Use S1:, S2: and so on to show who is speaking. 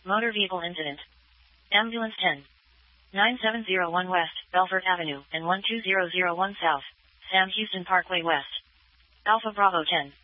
S1: Motor vehicle incident. Ambulance 10. 9701 West, Belfort Avenue, and 12001 South, Sam Houston Parkway West. Alpha Bravo 10.